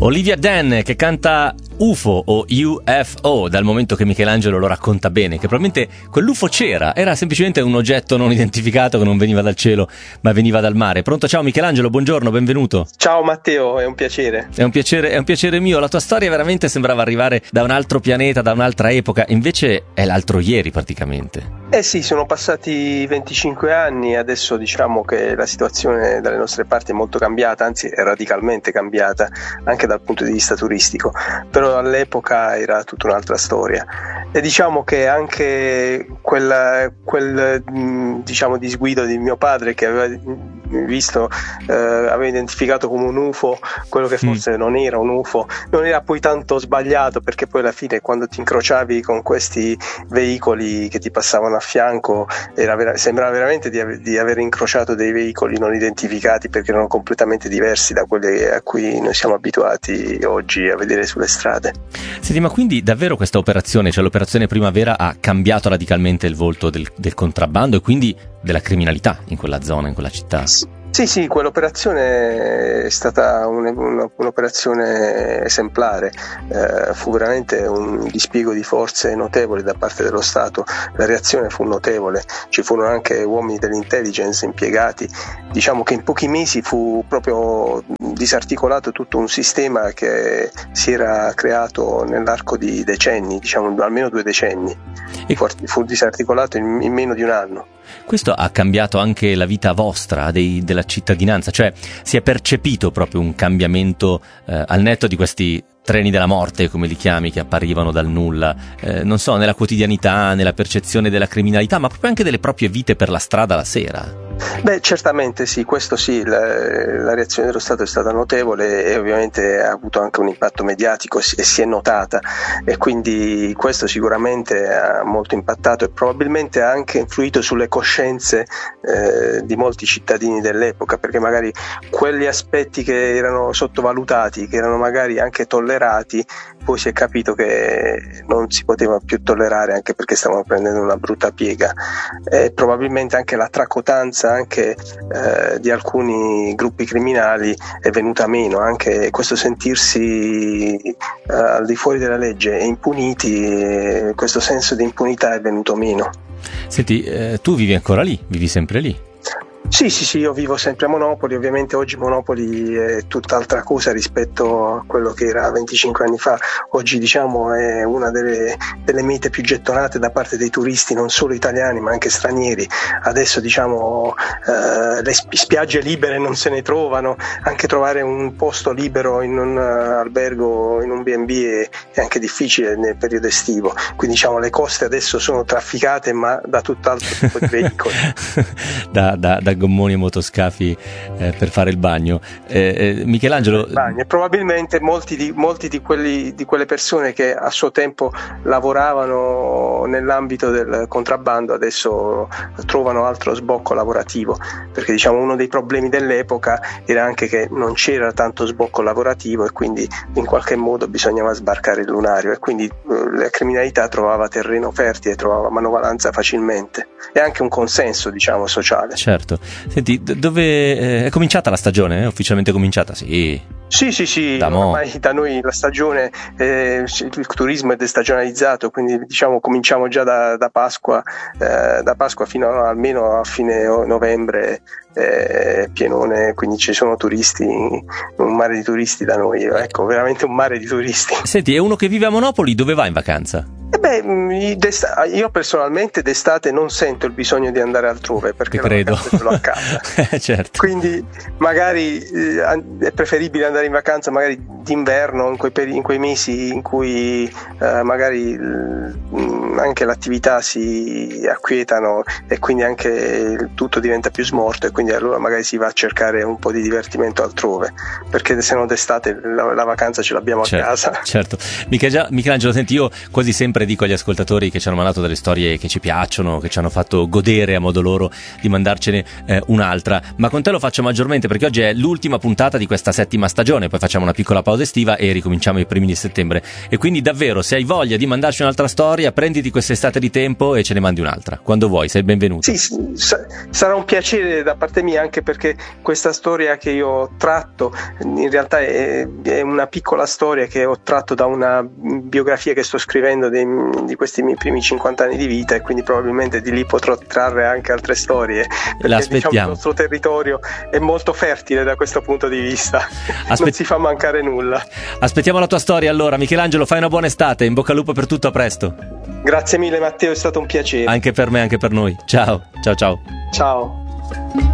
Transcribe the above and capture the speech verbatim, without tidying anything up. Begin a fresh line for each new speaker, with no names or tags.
Olivia Dan che canta U F O o U F O, dal momento che Michelangelo lo racconta bene, che probabilmente quell'U F O c'era, era semplicemente un oggetto non identificato che non veniva dal cielo ma veniva dal mare. Pronto? Ciao Michelangelo, buongiorno, benvenuto.
Ciao Matteo, è un piacere.
È un piacere, è un piacere mio. La tua storia veramente sembrava arrivare da un altro pianeta, da un'altra epoca, invece è l'altro ieri praticamente.
Eh sì, sono passati venticinque anni, adesso diciamo che la situazione dalle nostre parti è molto cambiata, anzi è radicalmente cambiata anche dal punto di vista turistico, però all'epoca era tutta un'altra storia e diciamo che anche quel, quel diciamo disguido di mio padre che aveva visto, eh, aveva identificato come un U F O quello che forse mm. non era un U F O, non era poi tanto sbagliato, perché poi alla fine quando ti incrociavi con questi veicoli che ti passavano a fianco era vera- sembrava veramente di, ave- di aver incrociato dei veicoli non identificati, perché erano completamente diversi da quelli a cui noi siamo abituati oggi a vedere sulle strade.
Senti, ma quindi davvero questa operazione, cioè l'operazione Primavera, ha cambiato radicalmente il volto del, del contrabbando e quindi della criminalità in quella zona, in quella città?
Sì, sì, quell'operazione è stata un, un, un'operazione esemplare, eh, fu veramente un dispiego di forze notevole da parte dello Stato, la reazione fu notevole, ci furono anche uomini dell'intelligence impiegati, diciamo che in pochi mesi fu proprio disarticolato tutto un sistema che si era creato nell'arco di decenni, diciamo almeno due decenni, e fu, fu disarticolato in, in meno di un anno.
Questo ha cambiato anche la vita vostra, dei, della cittadinanza, cioè si è percepito proprio un cambiamento eh, al netto di questi treni della morte, come li chiami, che apparivano dal nulla, eh, non so, nella quotidianità, nella percezione della criminalità, ma proprio anche delle proprie vite per la strada la sera?
Beh, certamente sì, questo sì, la, la reazione dello Stato è stata notevole e ovviamente ha avuto anche un impatto mediatico e si è notata, e quindi questo sicuramente ha molto impattato e probabilmente ha anche influito sulle coscienze eh, di molti cittadini dell'epoca, perché magari quegli aspetti che erano sottovalutati, che erano magari anche tollerati, poi si è capito che non si poteva più tollerare, anche perché stavano prendendo una brutta piega, e probabilmente anche la tracotanza anche eh, di alcuni gruppi criminali è venuta meno, anche questo sentirsi eh, al di fuori della legge e impuniti, eh, questo senso di impunità è venuto meno.
Senti, eh, tu vivi ancora lì, vivi sempre lì?
Sì, sì, sì, io vivo sempre a Monopoli, ovviamente oggi Monopoli è tutt'altra cosa rispetto a quello che era venticinque anni fa, oggi diciamo è una delle, delle mete più gettonate da parte dei turisti, non solo italiani ma anche stranieri, adesso diciamo eh, le spiagge libere non se ne trovano, anche trovare un posto libero in un albergo, in un B and B è, è anche difficile nel periodo estivo, quindi diciamo le coste adesso sono trafficate ma da tutt'altro tipo di veicoli.
da, da, da gommoni e motoscafi eh, per fare il bagno. Eh, eh, Michelangelo,
bagno. Probabilmente molti di molti di quelli di quelle persone che a suo tempo lavoravano nell'ambito del contrabbando adesso trovano altro sbocco lavorativo, perché diciamo uno dei problemi dell'epoca era anche che non c'era tanto sbocco lavorativo e quindi in qualche modo bisognava sbarcare il lunario, e quindi eh, la criminalità trovava terreno fertile, trovava manovalanza facilmente e anche un consenso diciamo sociale.
Certo. Senti, dove eh, è cominciata la stagione? È ufficialmente cominciata? Sì.
Sì, sì, sì,
da
ormai da noi la stagione, eh, il turismo è destagionalizzato, quindi diciamo cominciamo già da, da Pasqua, eh, da Pasqua fino a, almeno a fine novembre, eh, pienone, quindi ci sono turisti, un mare di turisti da noi, ecco, veramente un mare di turisti.
Senti, è uno che vive a Monopoli, dove va in vacanza?
Eh beh, io personalmente d'estate non sento il bisogno di andare altrove, perché
Ti credo.
Ce l'ho a casa.
Certo.
Quindi magari eh, è preferibile andare in vacanza magari d'inverno, in quei, peri- in quei mesi in cui eh, magari mh, anche l'attività si acquietano e quindi anche il tutto diventa più smorto, e quindi allora magari si va a cercare un po' di divertimento altrove, perché se no d'estate la, la vacanza ce l'abbiamo
certo,
a casa.
Certo. Michelangelo, senti, io quasi sempre dico agli ascoltatori che ci hanno mandato delle storie che ci piacciono, che ci hanno fatto godere a modo loro, di mandarcene eh, un'altra, ma con te lo faccio maggiormente perché oggi è l'ultima puntata di questa settima stagione, poi facciamo una piccola pausa pausa estiva e ricominciamo i primi di settembre. E quindi davvero, se hai voglia di mandarci un'altra storia, prenditi quest'estate di tempo e ce ne mandi un'altra quando vuoi, sei benvenuto.
Sì, sa- sarà un piacere da parte mia, anche perché questa storia che io tratto in realtà è, è una piccola storia che ho tratto da una biografia che sto scrivendo dei, di questi miei primi cinquanta anni di vita, e quindi probabilmente di lì potrò trarre anche altre storie, perché diciamo, il nostro territorio è molto fertile da questo punto di vista. Aspet- non si fa mancare nulla.
Aspettiamo la tua storia allora. Michelangelo, fai una buona estate, in bocca al lupo per tutto, a presto.
Grazie mille Matteo, è stato un piacere.
Anche per me, anche per noi. Ciao, ciao, ciao.
Ciao.